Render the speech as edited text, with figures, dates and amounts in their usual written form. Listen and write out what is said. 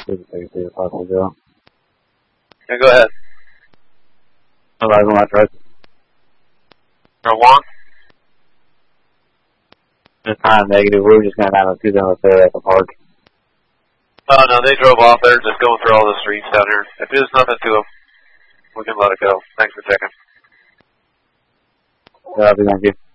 possibly go. Yeah, go ahead. Nobody's on my truck. Or one? It's not negative. We were just going to have a see them up there at the park. Oh, no, they drove off. They're just going through all the streets down here. If there's nothing to them, we can let it go. Thanks for checking. Yeah, thank you.